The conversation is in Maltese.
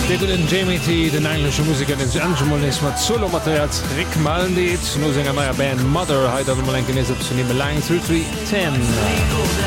den Jamie T, den englische Musiker den Angemonis mat Solomaterial Rick Maldeet no senger neuer Band Mother heit mal en Genes op zu ne lang 3 10.